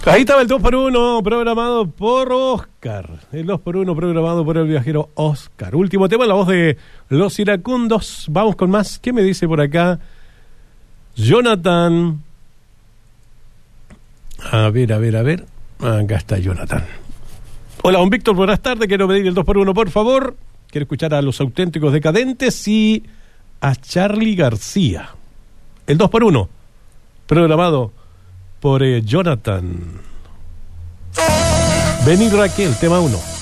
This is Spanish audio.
Ahí estaba el 2x1 programado por Oscar. El 2x1 programado por el viajero Oscar. Último tema, la voz de Los Iracundos. Vamos con más. ¿Qué me dice por acá? Jonathan. A ver. Acá está Jonathan. Hola, don Víctor, buenas tardes. Quiero pedir el 2x1, por favor. Quiero escuchar a Los Auténticos Decadentes y a Charly García. El 2x1 programado por Jonathan. Vení Raquel, tema 1.